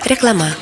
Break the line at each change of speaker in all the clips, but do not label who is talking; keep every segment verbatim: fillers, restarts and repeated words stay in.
Reklama.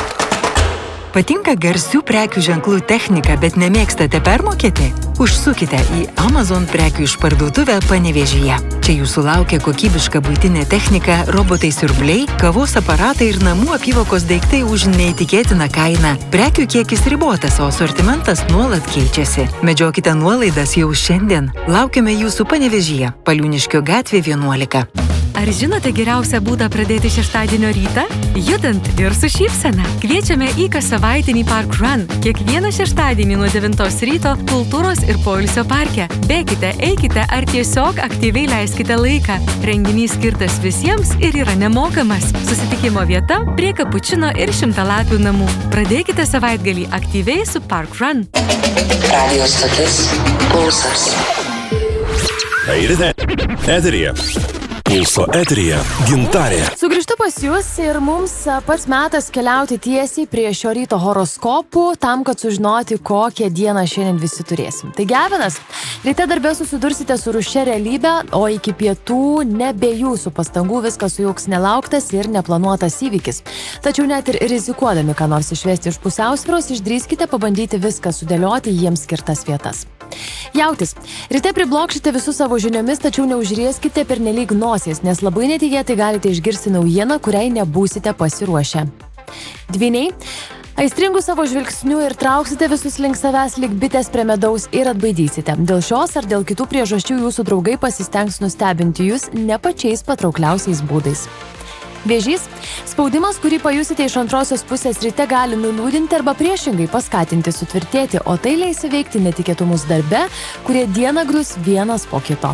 Patinka garsių prekių ženklų technika, bet nemėgstate permokėti? Užsukite į Amazon prekių išparduotuvę Panevėžyje. Čia jūsų laukia kokybiška buitinė technika, robotai siurbliai, kavos aparatai ir namų apyvokos daiktai už neįtikėtiną kainą. Prekių kiekis ribotas, o asortimentas nuolat keičiasi. Medžiokite nuolaidas jau šiandien. Laukiame jūsų Panevėžyje, Paliūniškio gatvė vienuolika.
Ar žinote geriausią būdą pradėti šeštadienio rytą? Judant ir su šypsena. Kviečiame į kassavaitinį Park Run. Kiekvieną šeštadienį nuo devintos ryto kultūros ir poilsio parke. Bėkite, eikite ar tiesiog aktyviai leiskite laiką. Renginys skirtas visiems ir yra nemokamas. Susitikimo vieta prie Kapučino ir Šimtalapių namų. Pradėkite savaitgalį aktyviai su Park Run.
Radio stotis Pulsas.
Airide. Eterija. Pulso eterija Gintarė.
Sugrįžtu pas jūs ir mums pats metas keliauti tiesiai prie šio ryto horoskopų, tam, kad sužinoti, kokią dieną šiandien visi turėsim. Tai Gevinas, ryte darbe susidursite su rūšia realybė, o iki pietų ne be jūsų pastangų viskas sujauks nelauktas ir neplanuotas įvykis. Tačiau net ir rizikuodami, ką nors išvesti iš pusiausvyros, išdrįskite pabandyti viską sudėlioti į jiems skirtas vietas. Jautis, ryte priblokšite visus savo žiniomis, tačiau neužrieskite pernelyg nosies, nes labai netikėtai galite išgirsti naujieną, kuriai nebūsite pasiruošę. Dvyniai, aistringų savo žvilgsnių ir trauksite visus link savęs lyg bitės prie medaus ir atbaidysite. Dėl šios ar dėl kitų priežasčių jūsų draugai pasistengs nustebinti jūs ne pačiais patraukliausiais būdais. Vėžys, spaudimas, kurį pajusite iš antrosios pusės ryte, gali nuliūdinti arba priešingai paskatinti sutvirtėti, o tai leis įveikti netikėtumus darbe, kurie dieną grius vienas po kito.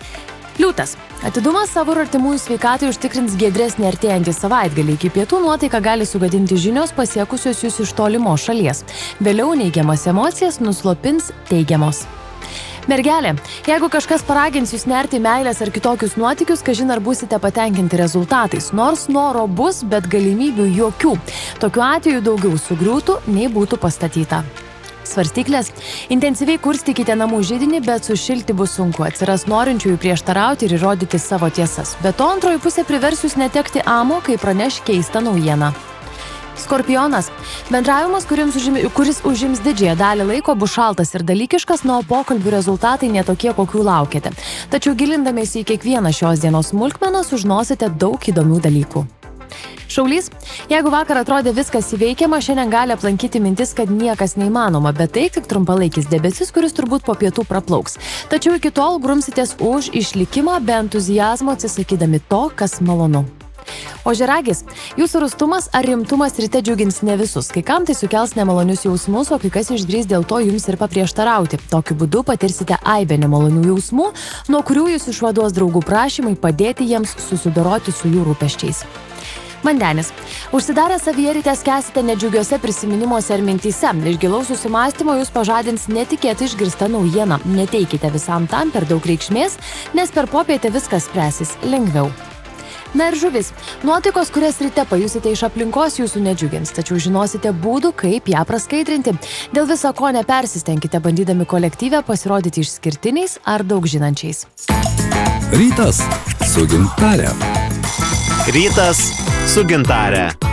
Liūtas, atidumas savo ir artimųjų sveikatai užtikrins giedresnį artėjantį savaitgalį. Iki pietų nuotaiką gali sugadinti žinios pasiekusios jūs iš tolimos šalies. Vėliau neigiamas emocijas nuslopins teigiamos. Mergelė, jeigu kažkas paragins jūs nerti meilės ar kitokius nuotykius, kažin ar būsite patenkinti rezultatais. Nors noro bus, bet galimybių jokių. Tokiu atveju daugiau sugriūtų, nei būtų pastatyta. Svarstyklės, intensyviai kurstykite namų židinį, bet sušilti bus sunku. Atsiras norinčiųjų prieštarauti ir įrodyti savo tiesas. Be to, antroji pusė privers jūs netekti amo, kai praneš keistą naujieną. Skorpionas, bendravimas, užim, kuris užims didžiąją dalį laiko, bus šaltas ir dalykiškas, na, o pokalbių rezultatai netokie, kokių laukiate. Tačiau gilindamiesi į kiekvieną šios dienos smulkmeną, sužinosite daug įdomių dalykų. Šaulys, jeigu vakar atrodė viskas įveikiama, šiandien gali aplankyti mintis, kad niekas neįmanoma, bet tai tik trumpalaikis debesis, kuris turbūt po pietų praplauks. Tačiau iki tol grumsitės už išlikimą be entuziazmo, atsisakydami to, kas malonu. Ožiaragis, jūsų rūstumas ar rimtumas ryte džiugins ne visus. Kai kam tai sukels nemalonius jausmus, o kai kas išdrįs dėl to jums ir paprieštarauti. Tokiu būdu patirsite aibę nemalonių jausmų, nuo kurių jūs išvaduos draugų prašymai padėti jiems susidoroti su jų rūpesčiais. Vandenis. Užsidarę savyje ryte skęsite nedžiugiuose prisiminimuose ar mintyse. Iš gilaus susimąstymo jūs pažadins netikėtai išgirsta naujiena. Neteikite visam tam per daug reikšmės, nes per popietę viskas spręsis lengviau. Na ir žuvis. Nuotaikos, kurias ryte pajusite iš aplinkos, jūsų nedžiugins, tačiau žinosite būdų, kaip ją praskaidrinti. Dėl viso ko nepersistenkite, bandydami kolektyve pasirodyti išskirtiniais ar daug žinančiais.
Rytas su Gintarė.
Rytas su Gintarė.